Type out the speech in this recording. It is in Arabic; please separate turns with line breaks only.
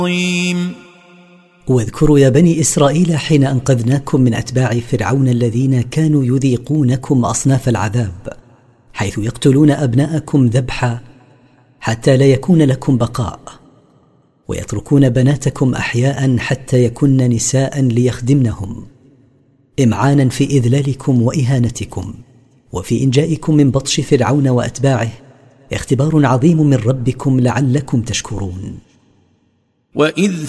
واذكروا يا بني إسرائيل حين أنقذناكم من أتباع فرعون الذين كانوا يذيقونكم أصناف العذاب، حيث يقتلون أبناءكم ذبحا حتى لا يكون لكم بقاء، ويتركون بناتكم أحياء حتى يكن نساء ليخدمنهم، إمعانا في إذلالكم وإهانتكم، وفي إنجائكم من بطش فرعون وأتباعه اختبار عظيم من ربكم لعلكم تشكرون.
وإذ